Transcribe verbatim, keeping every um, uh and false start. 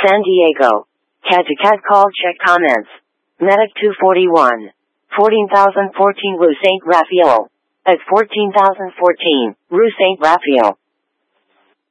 San Diego. Cat to cat call check comments. Medic two forty-one. fourteen thousand fourteen Rue Saint Raphael. At fourteen thousand fourteen, Rue Saint Raphael.